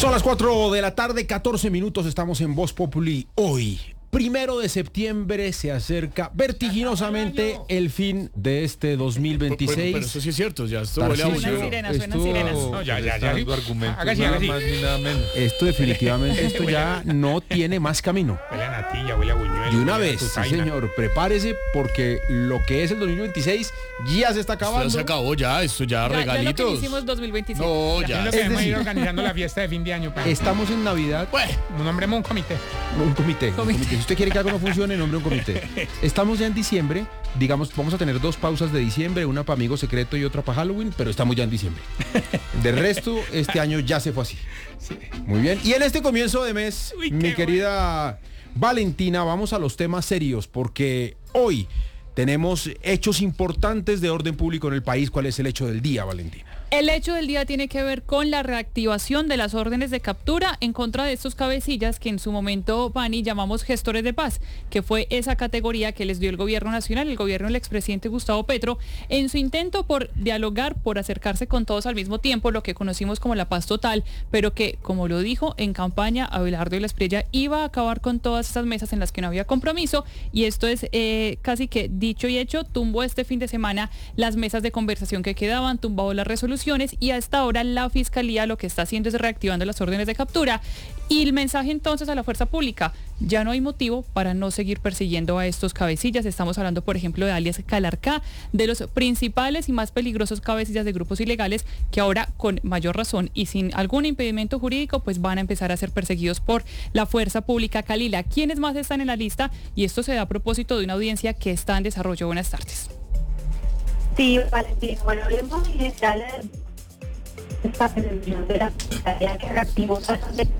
Son las 4 de la tarde, 14 minutos, estamos en Voz Populi hoy. 1 de septiembre se acerca vertiginosamente el fin de este 2026. Pero eso sí es cierto, ya esto huele a Suenan sirenas. No, ya. Hágase Nada así. más ni nada menos. Esto definitivamente, esto ya no tiene más camino. Huele a natilla, huele a buñuelo. De una huele a vez, sí tusaina. señor, prepárese porque lo que es el 2026 ya se está Esto acabando. ya se acabó, ya, esto ya, Ya lo que regalitos. hicimos 2027. No, Es ya. lo que Es debemos ir decir- organizando la fiesta de fin de año. Estamos en Navidad. Nombremos un comité. Un comité. Si usted quiere que algo no funcione, nombre un comité. Estamos ya en diciembre. Digamos, vamos a tener 2 pausas de diciembre, una para Amigo Secreto y otra para Halloween, pero estamos ya en diciembre. De resto, este año ya se fue así. Muy bien. Y en este comienzo de mes, Uy, qué mi querida Valentina, vamos a los temas serios, porque hoy tenemos hechos importantes de orden público en el país. ¿Cuál es el hecho del día, Valentina? El hecho del día tiene que ver con la reactivación de las órdenes de captura en contra de estos cabecillas que en su momento, Pani, llamamos gestores de paz, que fue esa categoría que les dio el gobierno nacional, el gobierno del expresidente Gustavo Petro, en su intento por dialogar, por acercarse con todos al mismo tiempo, lo que conocimos como la paz total, pero que, como lo dijo en campaña Abelardo Illas Prilla, iba a acabar con todas esas mesas en las que no había compromiso, y esto es casi que dicho y hecho. Tumbó este fin de semana las mesas de conversación que quedaban, tumbó las resoluciones, y a esta hora la Fiscalía lo que está haciendo es reactivando las órdenes de captura. Y el mensaje entonces a la fuerza pública: ya no hay motivo para no seguir persiguiendo a estos cabecillas. Estamos hablando, por ejemplo, de alias Calarcá, de los principales y más peligrosos cabecillas de grupos ilegales que ahora, con mayor razón y sin algún impedimento jurídico, pues van a empezar a ser perseguidos por la fuerza pública. Calila, ¿quiénes más están en la lista? Y esto se da a propósito de una audiencia que está en desarrollo. Buenas tardes. Sí, Valentina, bueno, hablemos en general de esta televisión de la Fiscalía que reactivó tasas de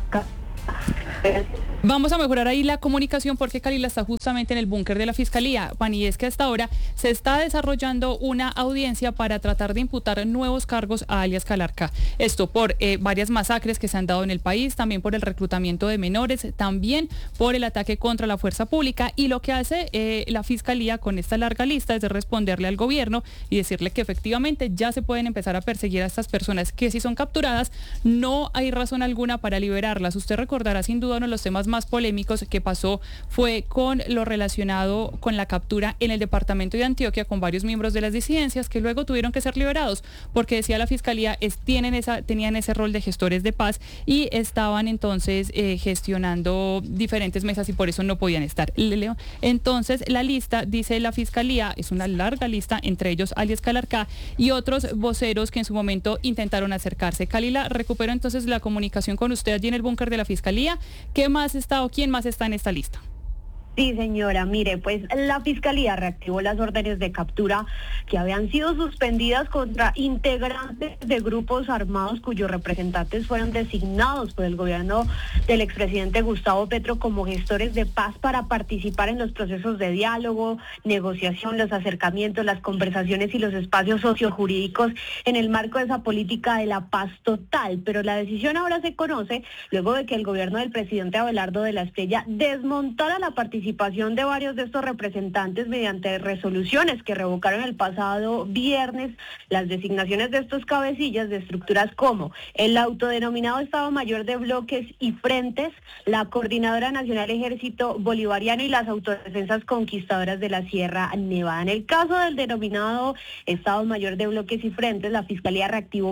Vamos a mejorar ahí la comunicación porque Calila está justamente en el búnker de la Fiscalía. Juan, y es que hasta ahora se está desarrollando una audiencia para tratar de imputar nuevos cargos a alias Calarcá. Esto por varias masacres que se han dado en el país, también por el reclutamiento de menores, también por el ataque contra la fuerza pública. Y lo que hace la Fiscalía con esta larga lista es de responderle al gobierno y decirle que efectivamente ya se pueden empezar a perseguir a estas personas que, si son capturadas, no hay razón alguna para liberarlas. Usted recordará sin duda uno de los temas más polémicos que pasó fue con lo relacionado con la captura en el departamento de Antioquia con varios miembros de las disidencias que luego tuvieron que ser liberados porque, decía la Fiscalía, tenían ese rol de gestores de paz y estaban entonces gestionando diferentes mesas y por eso no podían estar. Entonces la lista, dice la Fiscalía, es una larga lista, entre ellos alias Calarcá y otros voceros que en su momento intentaron acercarse. Calila, recupero entonces la comunicación con usted allí en el búnker de la Fiscalía. ¿Qué más está o quién más está en esta lista? Sí, señora, mire, pues la Fiscalía reactivó las órdenes de captura que habían sido suspendidas contra integrantes de grupos armados cuyos representantes fueron designados por el gobierno del expresidente Gustavo Petro como gestores de paz para participar en los procesos de diálogo, negociación, los acercamientos, las conversaciones y los espacios sociojurídicos en el marco de esa política de la paz total. Pero la decisión ahora se conoce luego de que el gobierno del presidente Abelardo Illas Prilla desmontara la participación de varios de estos representantes mediante resoluciones que revocaron el pasado viernes las designaciones de estos cabecillas de estructuras como el autodenominado Estado Mayor de Bloques y Frentes, la Coordinadora Nacional Ejército Bolivariano y las Autodefensas Conquistadoras de la Sierra Nevada. En el caso del denominado Estado Mayor de Bloques y Frentes, la Fiscalía reactivó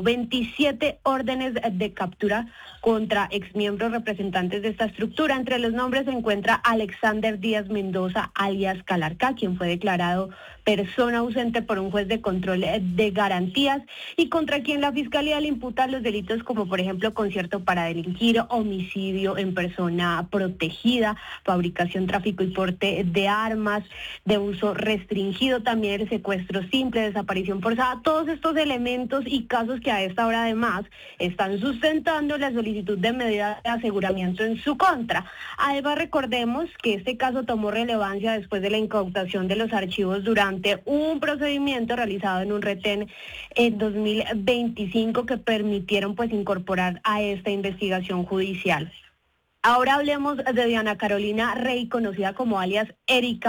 27 órdenes de captura contra exmiembros representantes de esta estructura. Entre los nombres se encuentra Alexander Díaz Mendoza, alias Calarcá, quien fue declarado persona ausente por un juez de control de garantías y contra quien la Fiscalía le imputa los delitos como, por ejemplo, concierto para delinquir, homicidio en persona protegida, fabricación, tráfico y porte de armas de uso restringido, también el secuestro simple, desaparición forzada. Todos estos elementos y casos que a esta hora además están sustentando la solicitud de medida de aseguramiento en su contra. Además, recordemos que este caso tomó relevancia después de la incautación de los archivos durante un procedimiento realizado en un retén en 2025 que permitieron pues incorporar a esta investigación judicial. Ahora hablemos de Diana Carolina Rey, conocida como alias Erika,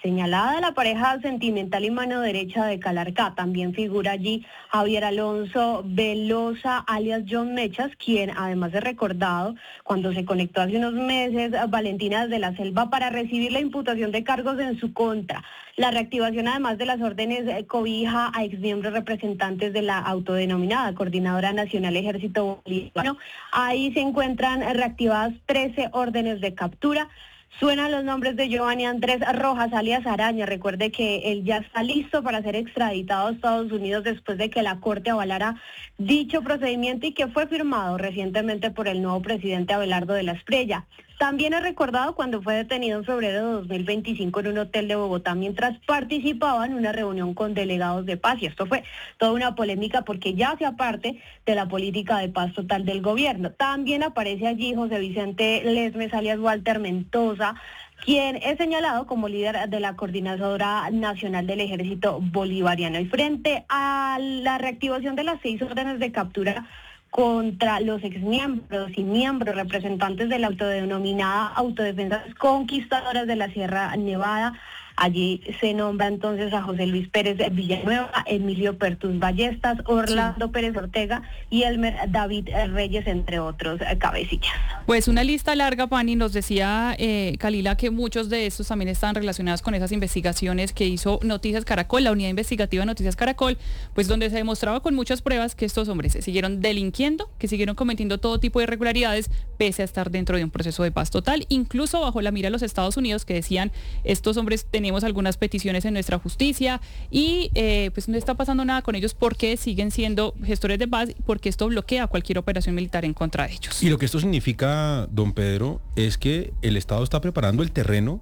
Señalada la pareja sentimental y mano derecha de Calarcá, también figura allí Javier Alonso Velosa, alias John Mechas, quien además es recordado cuando se conectó hace unos meses a Valentina desde la Selva para recibir la imputación de cargos en su contra. La reactivación, además de las órdenes, cobija a exmiembros representantes de la autodenominada Coordinadora Nacional Ejército Bolivariano. Ahí se encuentran reactivadas 13 órdenes de captura. Suenan los nombres de Giovanni Andrés Rojas, alias Araña. Recuerde que él ya está listo para ser extraditado a Estados Unidos después de que la Corte avalara dicho procedimiento y que fue firmado recientemente por el nuevo presidente Abelardo de la Espriella. También es recordado cuando fue detenido en febrero de 2025 en un hotel de Bogotá mientras participaba en una reunión con delegados de paz. Y esto fue toda una polémica porque ya hacía parte de la política de paz total del gobierno. También aparece allí José Vicente Lesmes, alias Walter Mendoza, quien es señalado como líder de la Coordinadora Nacional del Ejército Bolivariano. Y frente a la reactivación de las 6 órdenes de captura contra los exmiembros y miembros representantes de la autodenominada Autodefensas Conquistadoras de la Sierra Nevada, allí se nombra entonces a José Luis Pérez Villanueva, Emilio Pertus Ballestas, Orlando Pérez Ortega y Elmer David Reyes, entre otros cabecillas. Pues una lista larga, Pani. Nos decía Kalila que muchos de estos también están relacionados con esas investigaciones que hizo Noticias Caracol, la unidad investigativa de Noticias Caracol, pues donde se demostraba con muchas pruebas que estos hombres siguieron delinquiendo, que siguieron cometiendo todo tipo de irregularidades, pese a estar dentro de un proceso de paz total, incluso bajo la mira de los Estados Unidos, que decían, estos hombres tenemos algunas peticiones en nuestra justicia y pues no está pasando nada con ellos porque siguen siendo gestores de paz, porque esto bloquea cualquier operación militar en contra de ellos. Y lo que esto significa, don Pedro, es que el Estado está preparando el terreno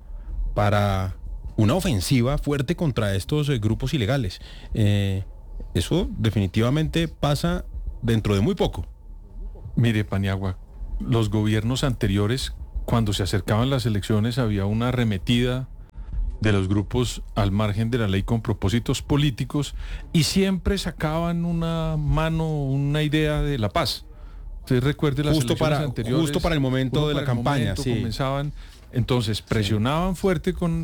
para una ofensiva fuerte contra estos grupos ilegales. Eso definitivamente pasa dentro de muy poco. Mire, Paniagua, los gobiernos anteriores, cuando se acercaban las elecciones, había una arremetida de los grupos al margen de la ley con propósitos políticos y siempre sacaban una mano, una idea de la paz. Usted recuerde las elecciones anteriores. Justo para el momento de la campaña, sí. Comenzaban, entonces presionaban fuerte con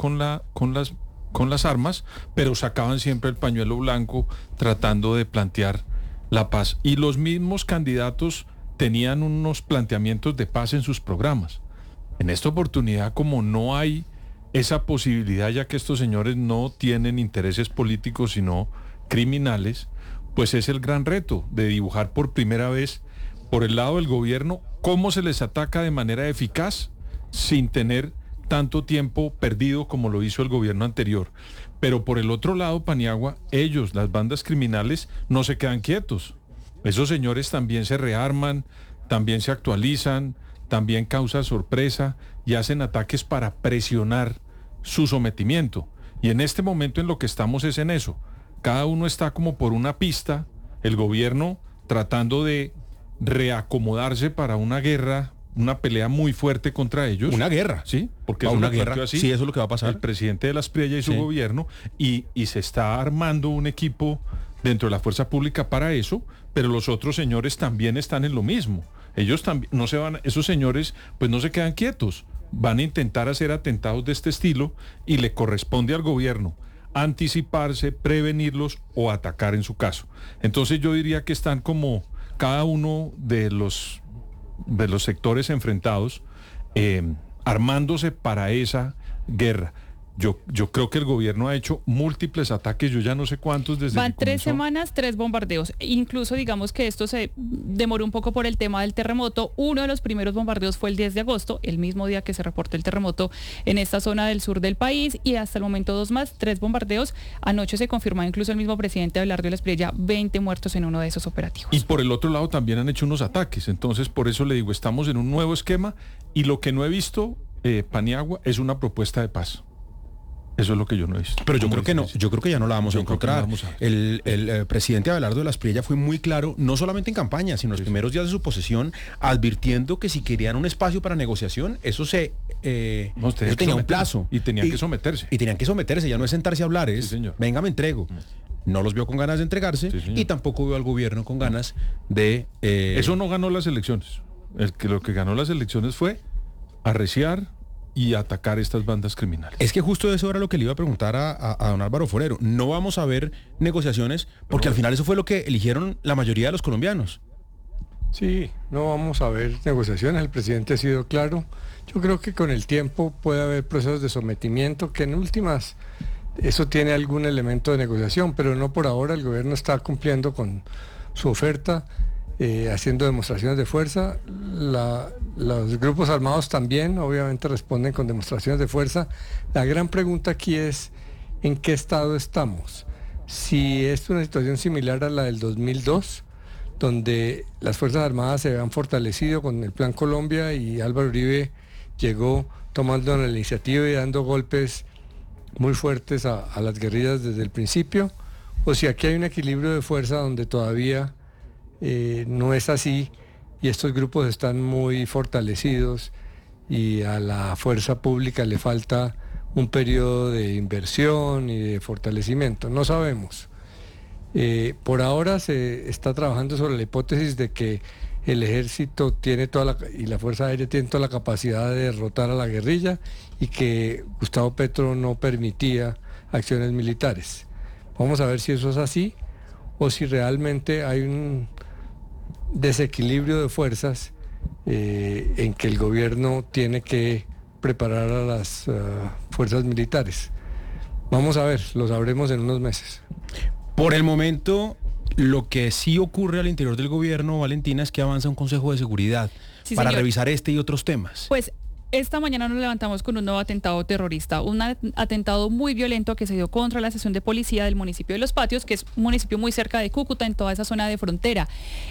las armas, pero sacaban siempre el pañuelo blanco tratando de plantear la paz. Y los mismos candidatos tenían unos planteamientos de paz en sus programas. En esta oportunidad, como no hay esa posibilidad, ya que estos señores no tienen intereses políticos sino criminales, pues es el gran reto de dibujar por primera vez por el lado del gobierno cómo se les ataca de manera eficaz sin tener tanto tiempo perdido como lo hizo el gobierno anterior. Pero por el otro lado, Paniagua, ellos, las bandas criminales, no se quedan quietos. Esos señores también se rearman, también se actualizan, también causan sorpresa y hacen ataques para presionar su sometimiento. Y en este momento en lo que estamos es en eso. Cada uno está como por una pista, el gobierno tratando de reacomodarse para una guerra, una pelea muy fuerte contra ellos. Una guerra. Sí, porque es una guerra. Así, sí, eso es lo que va a pasar. El presidente de la Espriella y su gobierno, y se está armando un equipo dentro de la fuerza pública para eso, pero los otros señores también están en lo mismo. Ellos también no se van, esos señores pues no se quedan quietos. Van a intentar hacer atentados de este estilo y le corresponde al gobierno anticiparse, prevenirlos o atacar en su caso. Entonces yo diría que están como cada uno de los sectores enfrentados armándose para esa guerra. Yo creo que el gobierno ha hecho múltiples ataques, yo ya no sé cuántos desde Van que comenzó. 3 semanas, 3 bombardeos. Incluso digamos que esto se demoró un poco por el tema del terremoto. Uno de los primeros bombardeos fue el 10 de agosto, el mismo día que se reportó el terremoto en esta zona del sur del país, y hasta el momento 2 más, 3 bombardeos. Anoche se confirmó incluso el mismo presidente Abelardo de la Espriella, 20 muertos en uno de esos operativos. Y por el otro lado también han hecho unos ataques, entonces por eso le digo, estamos en un nuevo esquema y lo que no he visto, Paniagua, es una propuesta de paz. Eso es lo que yo no he visto. Pero yo creo que no, yo creo que ya no la vamos a encontrar. El presidente Abelardo de la Espriella fue muy claro, no solamente en campaña, sino en los primeros días de su posesión, advirtiendo que si querían un espacio para negociación, eso eso tenía un plazo. Y tenían que someterse. Y tenían que someterse, ya no es sentarse a hablar, es, venga, me entrego. No los vio con ganas de entregarse y tampoco vio al gobierno con ganas de... Eso no ganó las elecciones. Lo que ganó las elecciones fue arreciar, y atacar estas bandas criminales. Es que justo eso era lo que le iba a preguntar a don Álvaro Forero. No vamos a ver negociaciones porque al final eso fue lo que eligieron la mayoría de los colombianos. Sí, no vamos a ver negociaciones, el presidente ha sido claro. Yo creo que con el tiempo puede haber procesos de sometimiento que en últimas eso tiene algún elemento de negociación, pero no por ahora. El gobierno está cumpliendo con su oferta, haciendo demostraciones de fuerza. Los grupos armados también obviamente responden con demostraciones de fuerza. La gran pregunta aquí es ¿en qué estado estamos? Si es una situación similar a la del 2002, donde las Fuerzas Armadas se habían fortalecido con el Plan Colombia y Álvaro Uribe llegó tomando la iniciativa y dando golpes muy fuertes a las guerrillas desde el principio, o si aquí hay un equilibrio de fuerza donde todavía no es así y estos grupos están muy fortalecidos y a la fuerza pública le falta un periodo de inversión y de fortalecimiento. No sabemos. Por ahora se está trabajando sobre la hipótesis de que el ejército tiene y la Fuerza Aérea tiene toda la capacidad de derrotar a la guerrilla y que Gustavo Petro no permitía acciones militares. Vamos a ver si eso es así o si realmente hay un desequilibrio de fuerzas en que el gobierno tiene que preparar a las fuerzas militares. Vamos a ver, lo sabremos en unos meses. Por el momento, lo que sí ocurre al interior del gobierno, Valentina, es que avanza un Consejo de Seguridad para revisar este y otros temas. Pues esta mañana nos levantamos con un nuevo atentado terrorista, un atentado muy violento que se dio contra la estación de policía del municipio de Los Patios, que es un municipio muy cerca de Cúcuta, en toda esa zona de frontera.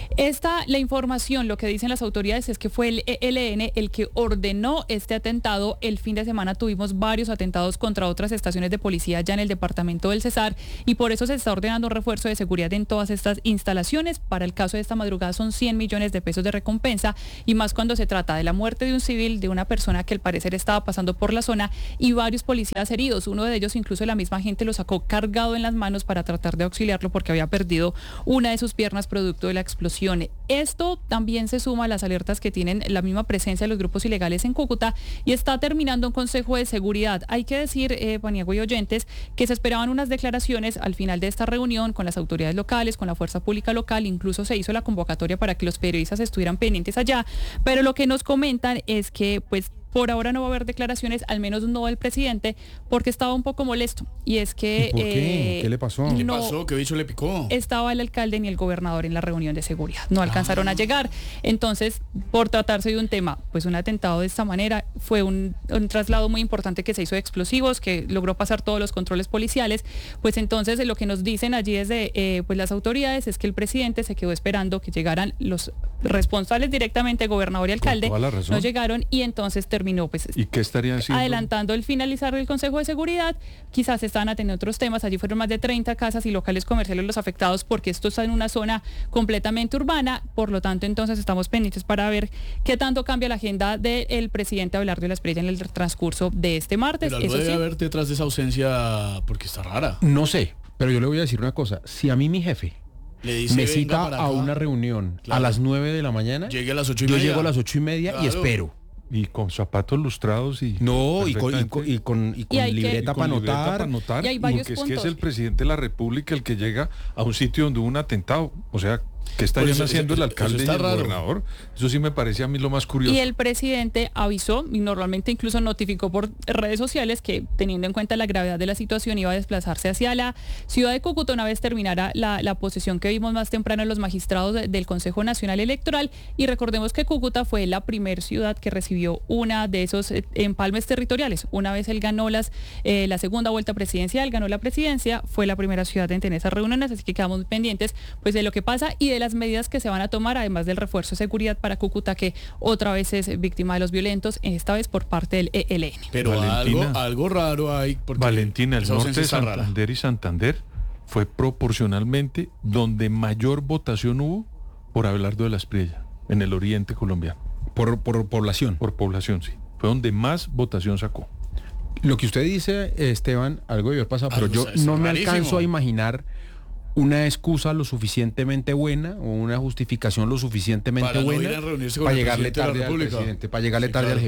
La información, lo que dicen las autoridades es que fue el ELN el que ordenó este atentado. El fin de semana tuvimos varios atentados contra otras estaciones de policía ya en el departamento del Cesar y por eso se está ordenando un refuerzo de seguridad en todas estas instalaciones. Para el caso de esta madrugada son 100 millones de pesos de recompensa y más cuando se trata de la muerte de un civil, de una persona que al parecer estaba pasando por la zona y varios policías heridos. Uno de ellos incluso la misma gente lo sacó cargado en las manos para tratar de auxiliarlo porque había perdido una de sus piernas producto de la explosión. Esto también se suma a las alertas que tienen la misma presencia de los grupos ilegales en Cúcuta y está terminando un Consejo de Seguridad. Hay que decir, Paniagua y oyentes, que se esperaban unas declaraciones al final de esta reunión con las autoridades locales, con la fuerza pública local, incluso se hizo la convocatoria para que los periodistas estuvieran pendientes allá, pero lo que nos comentan es que pues por ahora no va a haber declaraciones, al menos no del presidente, porque estaba un poco molesto. Y es que... ¿Por qué? ¿Qué le pasó? ¿Qué pasó? ¿Qué bicho le picó? Estaba el alcalde ni el gobernador en la reunión de seguridad. No alcanzaron a llegar. Entonces, por tratarse de un tema, pues un atentado de esta manera, fue un traslado muy importante que se hizo de explosivos, que logró pasar todos los controles policiales. Pues entonces lo que nos dicen allí desde pues las autoridades es que el presidente se quedó esperando que llegaran los responsables directamente, gobernador y alcalde. No llegaron y entonces terminó pues ¿y qué estarían haciendo? Adelantando el finalizar del Consejo de Seguridad. Quizás estaban atendiendo otros temas. Allí fueron más de 30 casas y locales comerciales los afectados porque esto está en una zona completamente urbana. Por lo tanto, entonces estamos pendientes para ver qué tanto cambia la agenda del presidente Abelardo de la Espriella en el transcurso de este martes. Pero algo debe haber detrás de esa ausencia porque está rara. No sé, pero yo le voy a decir una cosa. Si a mí mi jefe le dice, me cita a una reunión a las 9 de la mañana, llegue a las 8:30. Yo llego a las 8:30 y espero. Y con zapatos lustrados y... No, y con libreta para anotar. Y hay varios porque puntos. Es que es el presidente de la República el que llega a un sitio donde hubo un atentado. O sea, ¿qué estarían haciendo el alcalde y el gobernador? Eso sí me parece a mí lo más curioso. Y el presidente avisó, y normalmente incluso notificó por redes sociales, que teniendo en cuenta la gravedad de la situación iba a desplazarse hacia la ciudad de Cúcuta una vez terminara la posesión que vimos más temprano en los magistrados del Consejo Nacional Electoral. Y recordemos que Cúcuta fue la primera ciudad que recibió una de esos empalmes territoriales. Una vez él ganó la segunda vuelta presidencial, ganó la presidencia, fue la primera ciudad en tener esas reuniones, así que quedamos pendientes pues de lo que pasa y de las medidas que se van a tomar, además del refuerzo de seguridad para Cúcuta, que otra vez es víctima de los violentos, esta vez por parte del ELN. Pero algo raro hay. Porque Valentina, el norte de Santander y Santander fue proporcionalmente donde mayor votación hubo por Abelardo de la Espriella, en el oriente colombiano. Por población. Por población, sí. Fue donde más votación sacó. Lo que usted dice, Esteban, algo debió pasar, pero yo no me alcanzo a imaginar una excusa lo suficientemente buena o una justificación lo suficientemente buena para llegarle tarde al presidente, para llegarle tarde al jefe.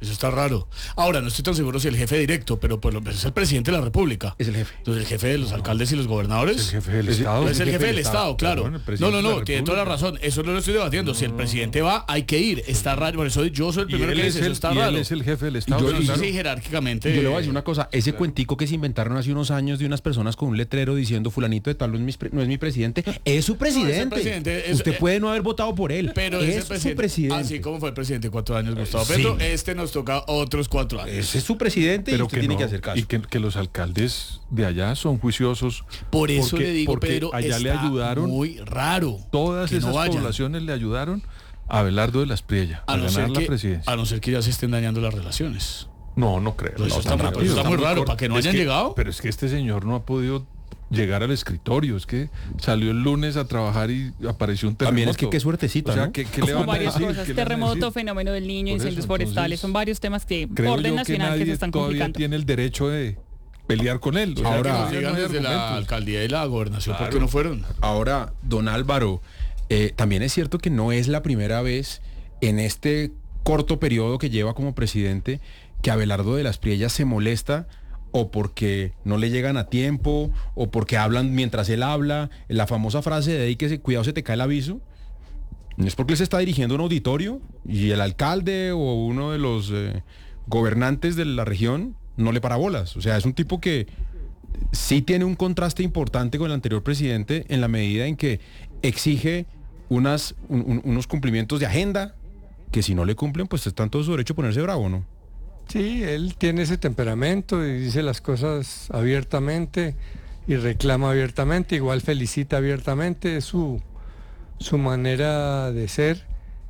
Eso está raro. Ahora, no estoy tan seguro si el jefe directo, pero pues es el presidente de la República. Es el jefe. Entonces, el jefe de los alcaldes y los gobernadores. El jefe del Estado. Es el jefe del Estado, claro. Perdón, el presidente de la No, tiene toda la República. razón. Eso no lo estoy debatiendo. Si el presidente va, hay que ir. Está raro. Por eso yo soy el Y primero él que es dice, eso está y raro. él es el jefe del Estado. yo- Pero no sé claro. si jerárquicamente. Yo le voy a decir una cosa, ese cuentico que se inventaron hace unos años de unas personas con un letrero diciendo fulanito de tal no es mi presidente, es su presidente. presidente, Usted puede no haber votado por él, Pero es su presidente. Así como fue el presidente 4 años, Gustavo Sí. Petro, nos toca otros 4 años. Ese es su presidente y Pero usted que tiene no, que hacer caso. y que los alcaldes de allá son juiciosos. Por eso porque- le digo, porque Pedro, allá le está ayudaron, muy raro. todas que no esas vayan. poblaciones le ayudaron a Abelardo de la Espriella a A no, ganar ser la que, presidencia. a no ser que ya se estén dañando las relaciones. No creo. Pues eso No, está muy- rápido, eso está muy raro, corto. para que no Es hayan llegado. Pero es que este señor no ha podido llegar al escritorio. Es que salió el lunes a trabajar y apareció un terremoto. También es que qué suertecita, O sea, ¿no? ¿qué le Como van a varias decir? cosas, ¿Qué le van a terremoto, decir? fenómeno del Niño, Por eso, incendios forestales, entonces, son varios temas que Creo orden yo que nacional que se nadie están todavía complicando. tiene el derecho de pelear con él. O sea, Ahora, que que no nos digan hay desde la argumentos. alcaldía y la gobernación, ¿por Claro. qué no fueron? Ahora, don Álvaro, también es cierto que no es la primera vez en este corto periodo que lleva como presidente que Abelardo de la Espriella se molesta o porque no le llegan a tiempo o porque hablan mientras él habla. La famosa frase de ahí que cuidado se te cae el aviso. No es porque él se está dirigiendo a un auditorio y el alcalde o uno de los gobernantes de la región no le para bolas. O sea, es un tipo que sí tiene un contraste importante con el anterior presidente en la medida en que exige unos cumplimientos de agenda que si no le cumplen, pues está en todo su derecho a ponerse bravo, ¿no? Sí, él tiene ese temperamento y dice las cosas abiertamente y reclama abiertamente, igual felicita abiertamente, es su manera de ser.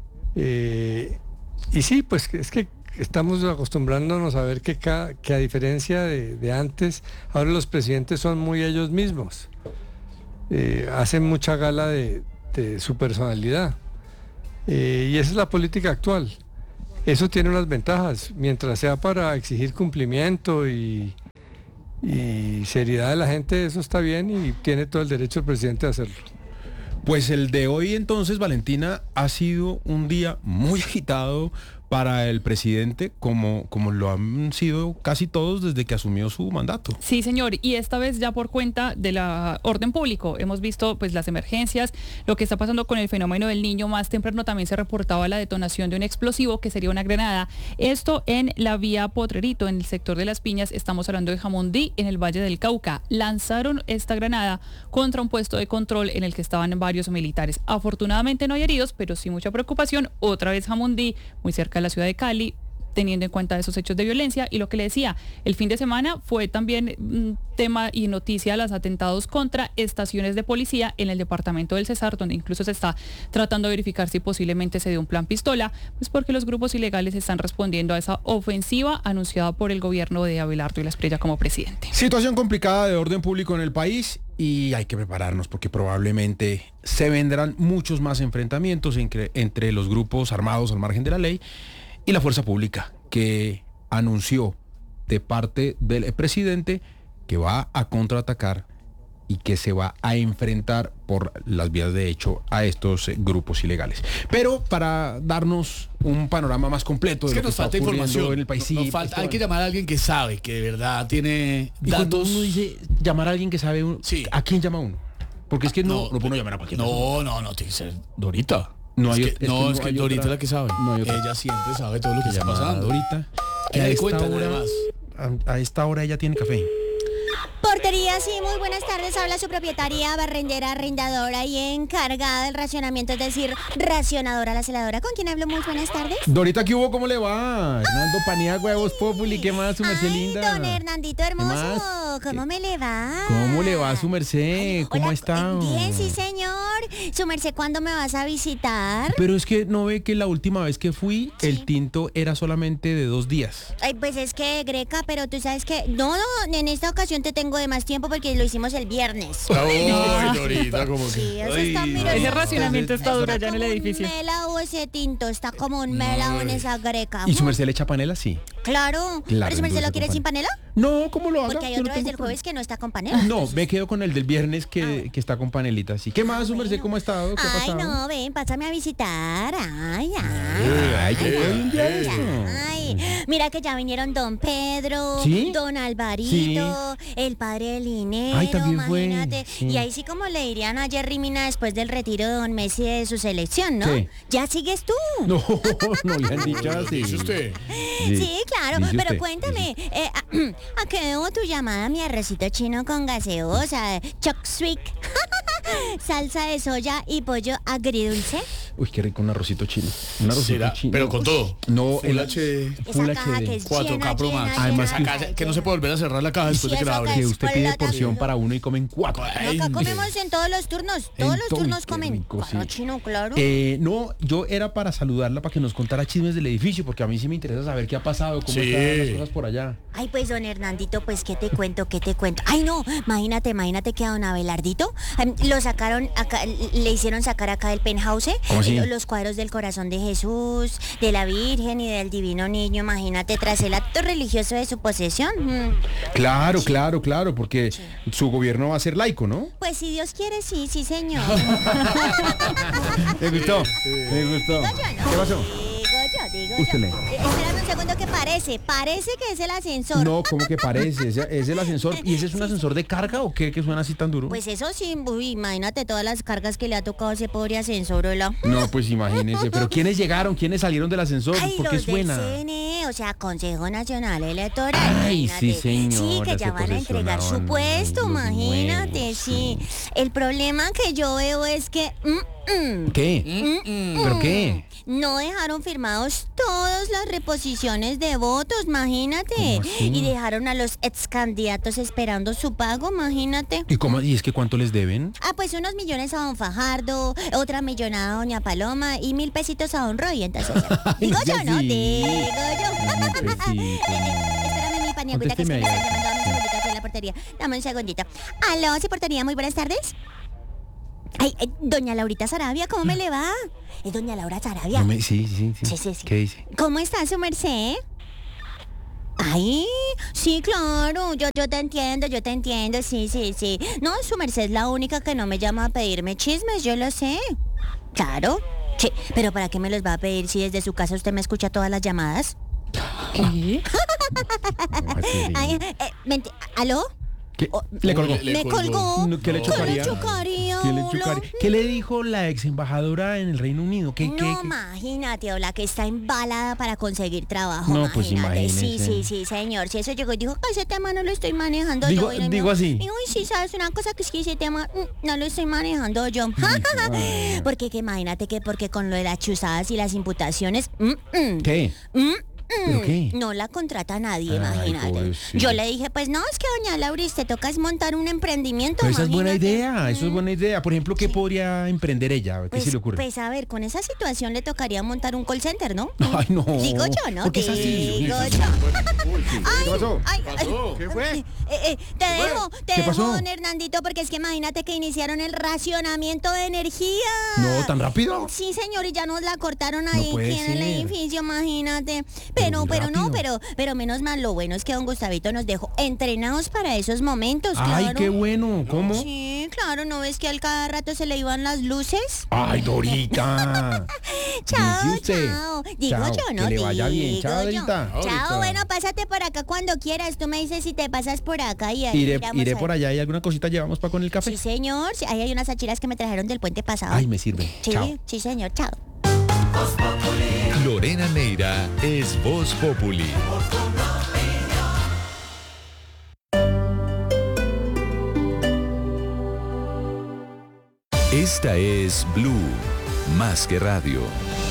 Y sí, pues es que estamos acostumbrándonos a ver que a diferencia de antes, ahora los presidentes son muy ellos mismos. Hacen mucha gala de su personalidad. Y esa es la política actual. Eso tiene unas ventajas, mientras sea para exigir cumplimiento y seriedad de la gente, eso está bien y tiene todo el derecho el presidente a hacerlo. Pues el de hoy entonces, Valentina, ha sido un día muy agitado para el presidente, como lo han sido casi todos desde que asumió su mandato. Sí, señor, y esta vez ya por cuenta de la orden público. Hemos visto pues las emergencias, lo que está pasando con el fenómeno del Niño. Más temprano también se reportaba la detonación de un explosivo que sería una granada. Esto en la vía Potrerito, en el sector de Las Piñas. Estamos hablando de Jamundí, en el Valle del Cauca. Lanzaron esta granada contra un puesto de control en el que estaban varios militares. Afortunadamente no hay heridos, pero sí mucha preocupación. Otra vez Jamundí, muy cerca de la ciudad de Cali, teniendo en cuenta esos hechos de violencia. Y lo que le decía, el fin de semana fue también tema y noticia los atentados contra estaciones de policía en el departamento del Cesar, donde incluso se está tratando de verificar si posiblemente se dio un plan pistola, pues porque los grupos ilegales están respondiendo a esa ofensiva anunciada por el gobierno de Abelardo de la Espriella como presidente. Situación complicada de orden público en el país y hay que prepararnos porque probablemente se vendrán muchos más enfrentamientos entre los grupos armados al margen de la ley y la fuerza pública, que anunció de parte del presidente que va a contraatacar y que se va a enfrentar por las vías de hecho a estos grupos ilegales. Pero para darnos un panorama más completo de Es que lo que nos está falta ocurriendo información. en el país. Nos Sí, falta, esto- hay que llamar a alguien que sabe, que de verdad tiene y cuando datos. uno dice llamar a alguien que sabe, Sí. ¿a quién llama uno? Porque es que no puedo llamar a cualquier persona. No, tiene que ser Dorita. No hay es ot- que, es que no es que hay Dorita otra- es la que sabe. no hay otra. Ella siempre sabe todo lo que está Llamada pasando. ahorita. Que Ella a le esta cuenta, hora, además. a esta hora ella tiene café. Portería, sí, muy buenas tardes. Habla su propietaria, barrendera, arrendadora y encargada del racionamiento, es decir, racionadora, la celadora. ¿Con quién hablo? Muy buenas tardes. Dorita, ¿qué hubo? ¿Cómo le va? Hernando Panía, huevos populi, ¿qué más, su merced Ay, linda? don Hernandito hermoso, más? ¿cómo me le va? ¿Cómo le va, su merced? ¿Cómo Hola, está? Bien, sí, señor. Su merced, ¿cuándo me vas a visitar? Pero es que no ve que la última vez que fui, el tinto era solamente de 2 días. Ay, pues es que, Greca, pero tú sabes que... No, en esta ocasión te tengo de más tiempo porque lo hicimos el viernes. Ay, Dorita, como que. Sí, eso está, mira, Ese no. racionamiento está duro allá en el como edificio. un melao ese tinto, está como un melao en esa Greca. ¿Y su merced le echa panela? Sí. Claro. Claro, ¿Pero su merced endulza lo quiere con sin panela? No, ¿cómo lo haga? Porque hay Yo no otro desde tengo el jueves problema. que no está con panela. No, me quedo con el del viernes que está con panelita, sí. ¿Qué más, su merced? ¿Cómo ha estado? ¿Qué ha Ay, pasado? no, ven, pásame a visitar. Ay, Ay, ¿qué fue un día de esto? Ay, mira que ya vinieron don Pedro, ¿Sí? don Alvarito, el padre del dinero, Ay, también fue, imagínate. sí. Y ahí sí como le dirían a Jerry Mina después del retiro de don Messi de su selección, ¿no? Sí. ¿Ya sigues tú? No, no le han dicho así. Dice usted. Sí, claro, Dice pero usted, cuéntame, ¿a qué debo tu llamada, mi arrocito chino con gaseosa, choc sweet, salsa de soya y pollo agridulce? Uy, qué rico un arrocito chino. Un arrocito ¿Será? chino. Pero con todo. No, Full HD. Full Esa caja HD. que es 4K Pro Max. Además Esa caja que no se puede volver a cerrar la caja después de que la eso abre. Que es usted pide explotativo. porción para uno y comen 4. Acá comemos en todos los turnos, todos los todo, turnos qué comen. rico, Claro, sí. chino, claro. No, yo era para saludarla, para que nos contara chismes del edificio, porque a mí sí me interesa saber qué ha pasado, cómo Sí. están las cosas por allá. Ay, pues don Hernandito, pues qué te cuento. Ay, no, imagínate que a don Abelardito lo sacaron acá, le hicieron sacar acá del penthouse, ¿Cómo así? los cuadros del corazón de Jesús, de la Virgen y del Divino Niño, imagínate, tras el acto religioso de su posesión. Claro, claro, porque su gobierno va a ser laico, ¿no? Pues si Dios quiere, sí, señor. Me gustó, me gustó. Digo yo, ¿no? ¿Qué pasó? Digo Ústele. yo. Espérame un segundo que parece que es el ascensor. No, ¿cómo que parece? ¿Es el ascensor? ¿Y ese es un ascensor de carga o qué que suena así tan duro? Pues eso sí, uy, imagínate todas las cargas que le ha tocado a ese pobre ascensor, hola. No, pues imagínese. Pero ¿quiénes llegaron? ¿Quiénes salieron del ascensor? Ay, ¿Por qué los del suena? CNE, o sea, Consejo Nacional Electoral. Ay, imagínate. sí, señora, Sí, que ya se van a entregar su posesionaban puesto, los imagínate, nuevos, sí. El problema que yo veo es que... ¿Qué? ¿Pero qué? No dejaron firmados todas las reposiciones de votos, imagínate. ¿Cómo así? Y dejaron a los ex candidatos esperando su pago, imagínate. ¿Y es que cuánto les deben? Ah, pues unos millones a don Fajardo, otra millonada a doña Paloma y 1.000 pesitos a don Roy, entonces. Digo No sea yo, ¿no? así. Digo yo. 1.000 pesitos, Espérame mi paniagüita que es que Contésteme me ahí. están llamando. Dame un segundito aquí en la portería. Dame un segundito. Aló, ¿sí portería? Muy buenas tardes. Ay, doña Laurita Sarabia, ¿cómo me le va? Es doña Laura Sarabia. Sí. Sí. ¿Qué dice? ¿Cómo está su merced? Ay, sí, claro, yo te entiendo, sí. No, su merced es la única que no me llama a pedirme chismes, yo lo sé. Claro, sí, pero ¿para qué me los va a pedir si desde su casa usted me escucha todas las llamadas? ¿Qué? Ay, ¿aló? ¿Qué? Oh, ¿Le colgó? Me colgó. No, ¿qué le chocaría? ¿Qué le chocaría? ¿Qué le hola? chocaría? ¿Qué le dijo la ex embajadora en el Reino Unido? ¿Qué? No, imagínate, hola, que está embalada para conseguir trabajo. No, pues imagínate. imagínese. Sí, señor. Si eso llegó y dijo, ese tema no lo estoy manejando Digo- yo. Y me digo así. Y, uy, sí, sabes una cosa, que es que ese tema no lo estoy manejando yo. Ay. Porque que imagínate que porque con lo de las chuzadas y las imputaciones, ¿Qué? ¿Pero qué? no la contrata nadie, Ay, imagínate. pobrecita. Yo le dije, pues no, es que doña Lauris, te toca es montar un emprendimiento. Pero esa es buena imagínate. idea, eso es buena idea. Por ejemplo, ¿qué podría emprender ella? ¿Qué se le ocurre? Pues a ver, con esa situación le tocaría montar un call center, ¿no? Ay, no. Digo yo, ¿no? ¿Por qué es así? Digo Uy, yo. ¿Qué pasó? Ay, ¿Qué fue? te dejo, ¿Qué pasó? don Hernandito, porque es que imagínate que iniciaron el racionamiento de energía. No, ¿tan rápido? Sí, señor, y ya nos la cortaron ahí puede aquí en el ser. edificio, imagínate. Pero Pero muy rápido. pero menos mal, lo bueno es que don Gustavito nos dejó entrenados para esos momentos, Ay, claro. qué bueno. ¿Cómo? Sí, claro, ¿no ves que al cada rato se le iban las luces? Ay, Dorita. Chao, Dice usted. chao. Digo Chao, yo, ¿no? que le vaya bien. Digo Chao, yo. Dorita. Chao, bueno, pásate por acá cuando quieras. Tú me dices si te pasas por acá y ahí Iré miramos a por ver. allá y alguna cosita llevamos para con el café. Sí, señor. Sí, ahí hay unas achiras que me trajeron del puente pasado. Ay, me sirve. Sí, Chao. sí, señor. Chao. Lorena Neira es Voz Populi. Esta es Blue, más que radio.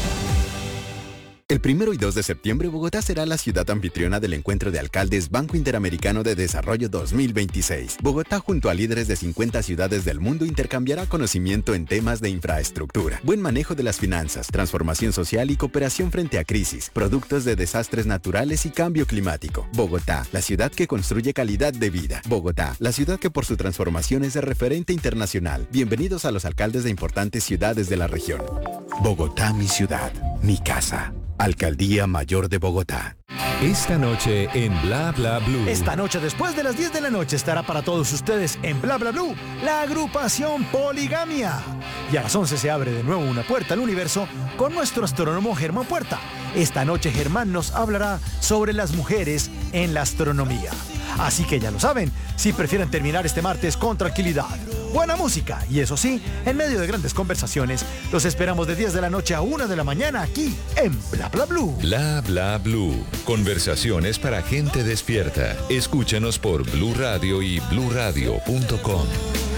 El 1 y 2 de septiembre, Bogotá será la ciudad anfitriona del Encuentro de Alcaldes Banco Interamericano de Desarrollo 2026. Bogotá, junto a líderes de 50 ciudades del mundo, intercambiará conocimiento en temas de infraestructura, buen manejo de las finanzas, transformación social y cooperación frente a crisis, productos de desastres naturales y cambio climático. Bogotá, la ciudad que construye calidad de vida. Bogotá, la ciudad que por su transformación es de referente internacional. Bienvenidos a los alcaldes de importantes ciudades de la región. Bogotá, mi ciudad, mi casa. Alcaldía Mayor de Bogotá. Esta noche en Bla Bla Blue. Esta noche, después de las 10 de la noche, estará para todos ustedes en Bla Bla Blue la agrupación Poligamia. Y a las 11 se abre de nuevo una puerta al universo con nuestro astrónomo Germán Puerta. Esta noche Germán nos hablará sobre las mujeres en la astronomía. Así que ya lo saben, si prefieren terminar este martes con tranquilidad, buena música y eso sí, en medio de grandes conversaciones, los esperamos de 10 de la noche a 1 de la mañana aquí en Bla Bla Blue. Bla Bla Blue. Conversaciones para gente despierta. Escúchanos por Blue Radio y bluradio.com.